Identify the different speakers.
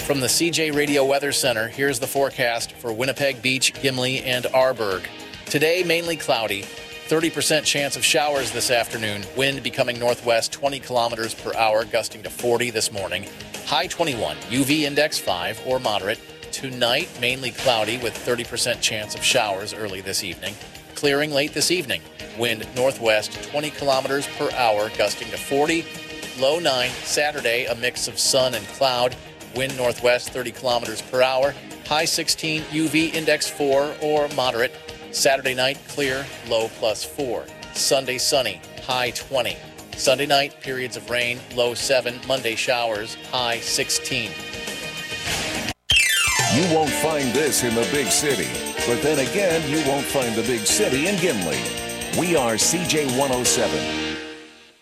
Speaker 1: From the CJ Radio Weather Center, here's the forecast for Winnipeg Beach, Gimli, and Arborg. Today, mainly cloudy. 30% chance of showers this afternoon. Wind becoming northwest 20 kilometers per hour, gusting to 40 this morning. High 21. UV index 5 or moderate. Tonight, mainly cloudy with 30% chance of showers early this evening. Clearing late this evening. Wind northwest 20 kilometers per hour, gusting to 40. Low 9. Saturday, a mix of sun and cloud. Wind northwest 30 kilometers per hour. High 16. UV index 4 or moderate. Saturday night, clear, low +4. Sunday, sunny, high 20. Sunday night, periods of rain, low 7. Monday, showers, high 16.
Speaker 2: You won't find this in the big city. But then again, you won't find the big city in Gimli. We are CJ 107.